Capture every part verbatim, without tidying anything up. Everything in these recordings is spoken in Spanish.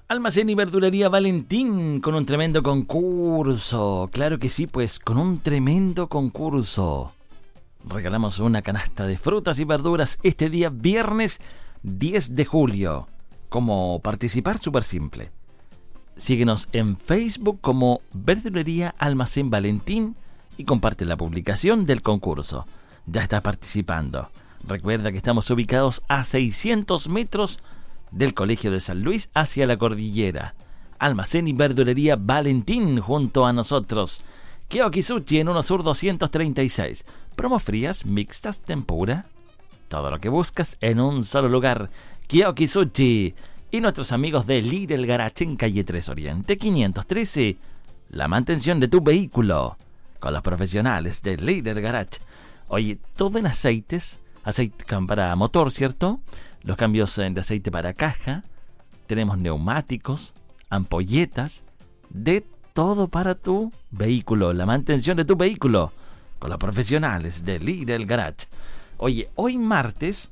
Almacén y Verdulería Valentín con un tremendo concurso. Claro que sí, pues con un tremendo concurso. Regalamos una canasta de frutas y verduras este día viernes diez de julio. ¿Cómo participar? Súper simple. Síguenos en Facebook como Verdulería Almacén Valentín y comparte la publicación del concurso. Ya estás participando. Recuerda que estamos ubicados a seiscientos metros del Colegio de San Luis hacia la cordillera. Almacén y Verdulería Valentín junto a nosotros. Kiokisuchi en Uno Sur doscientos treinta y seis. Promos frías, mixtas, tempura. Todo lo que buscas en un solo lugar. Kiokisuchi. Y nuestros amigos de Lidl Garage en calle tres Oriente quinientos trece. La mantención de tu vehículo con los profesionales de Lidl Garage. Oye, todo en aceites. Aceite para motor, ¿cierto? Los cambios de aceite para caja. Tenemos neumáticos, ampolletas, de todo para tu vehículo. La mantención de tu vehículo con los profesionales de Lidl Garage. Oye, hoy martes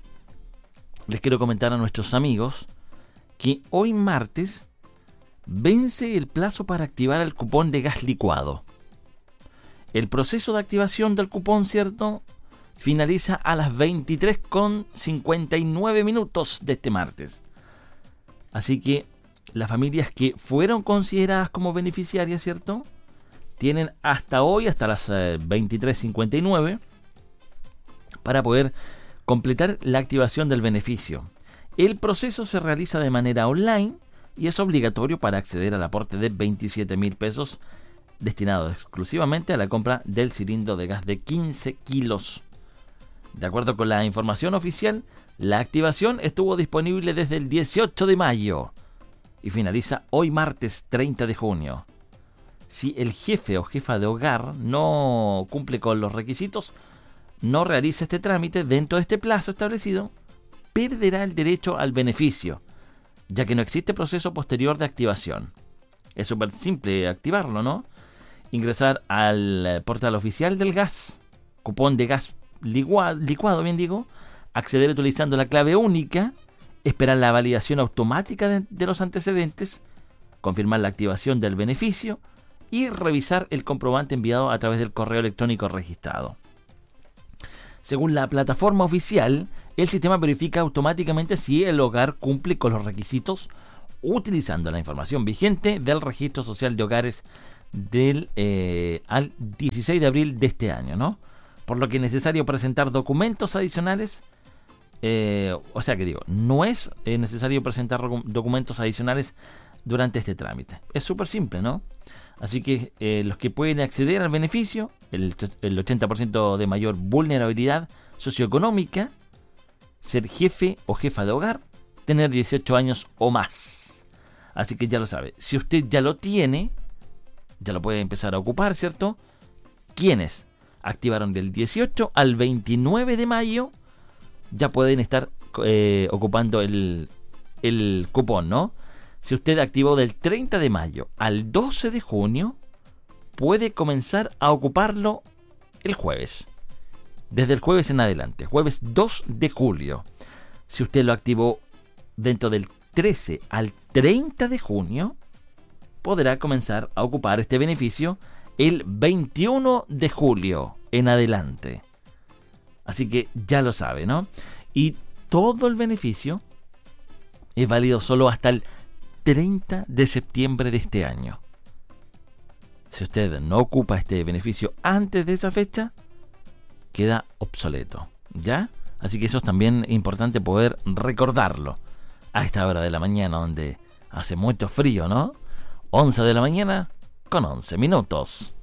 les quiero comentar a nuestros amigos que hoy martes vence el plazo para activar el cupón de gas licuado. El proceso de activación del cupón, ¿cierto?, finaliza a las veintitrés con cincuenta y nueve minutos de este martes. Así que las familias que fueron consideradas como beneficiarias, ¿cierto?, tienen hasta hoy, hasta las eh, veintitrés cincuenta y nueve, para poder completar la activación del beneficio. El proceso se realiza de manera online y es obligatorio para acceder al aporte de veintisiete mil pesos destinado exclusivamente a la compra del cilindro de gas de quince kilos. De acuerdo con la información oficial, la activación estuvo disponible desde el dieciocho de mayo y finaliza hoy martes treinta de junio. Si el jefe o jefa de hogar no cumple con los requisitos, no realiza este trámite dentro de este plazo establecido, perderá el derecho al beneficio, ya que no existe proceso posterior de activación. Es súper simple activarlo, ¿no? Ingresar al portal oficial del gas, cupón de gas licuado, licuado bien digo, acceder utilizando la clave única, esperar la validación automática de, de los antecedentes, confirmar la activación del beneficio y revisar el comprobante enviado a través del correo electrónico registrado. Según la plataforma oficial, el sistema verifica automáticamente si el hogar cumple con los requisitos utilizando la información vigente del Registro Social de Hogares del eh, al dieciséis de abril de este año, ¿no? Por lo que es necesario presentar documentos adicionales. Eh, o sea que digo, no es eh, necesario presentar documentos adicionales durante este trámite. Es súper simple, ¿no? Así que eh, los que pueden acceder al beneficio, el, el ochenta por ciento de mayor vulnerabilidad socioeconómica, ser jefe o jefa de hogar, tener dieciocho años o más. Así que ya lo sabe. Si usted ya lo tiene, ya lo puede empezar a ocupar, ¿cierto? ¿Quiénes activaron del dieciocho al veintinueve de mayo? Ya pueden estar eh, ocupando el, el cupón, ¿no? Si usted activó del treinta de mayo al doce de junio, puede comenzar a ocuparlo el jueves. Desde el jueves en adelante, jueves dos de julio. Si usted lo activó dentro del trece al treinta de junio, podrá comenzar a ocupar este beneficio el veintiuno de julio en adelante. Así que ya lo sabe, ¿no? Y todo el beneficio es válido solo hasta el treinta de septiembre de este año. Si usted no ocupa este beneficio antes de esa fecha, queda obsoleto, ¿ya? Así que eso es también importante poder recordarlo a esta hora de la mañana donde hace mucho frío, ¿no? once de la mañana con once minutos.